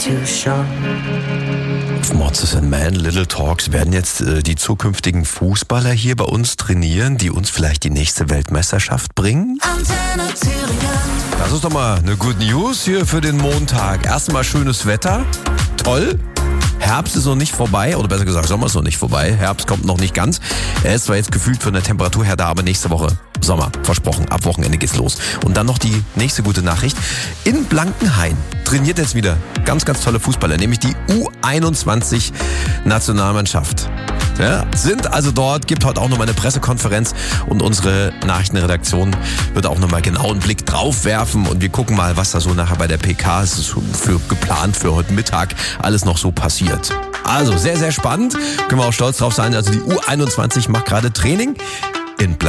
Auf Monsters and Men, Little Talks werden jetzt die zukünftigen Fußballer hier bei uns trainieren, die uns vielleicht die nächste Weltmeisterschaft bringen. Das ist doch mal eine Good News hier für den Montag. Erstmal schönes Wetter, toll. Herbst ist noch nicht vorbei, oder besser gesagt, Sommer ist noch nicht vorbei. Herbst kommt noch nicht ganz. Er ist zwar jetzt gefühlt von der Temperatur her da, aber nächste Woche Sommer, versprochen. Ab Wochenende geht's los. Und dann noch die nächste gute Nachricht. In Blankenhain trainiert jetzt wieder ganz, ganz tolle Fußballer, nämlich die U21-Nationalmannschaft. Ja, sind also dort, gibt heute auch nochmal eine Pressekonferenz und unsere Nachrichtenredaktion wird auch nochmal genau einen Blick drauf werfen und wir gucken mal, was da so nachher bei der PK ist geplant für heute Mittag alles noch so passiert. Also sehr, sehr spannend, können wir auch stolz drauf sein. Also die U21 macht gerade Training in Blankenhain.